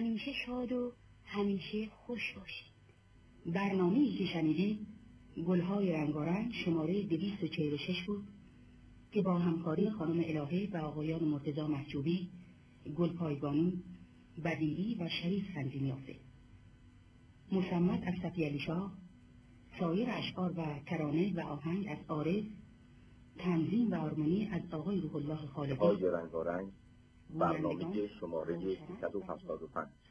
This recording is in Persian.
همیشه شاد و همیشه خوش باشید. برنامه‌ای که شنیدید گلهای رنگارنگ شماره 246 بود که با همکاری خانم الهه و آقایان مرتضی محجوبی، گلپایگانو، بدیعی و شریف تنظیم یافته. مصمد از صفی علی شاه، سایر اشعار و ترانه و آهنگ از عارف، تنظیم و آرمونی از آقای روح الله خالقی. گلهای رنگارنگ برنامه شماره 375.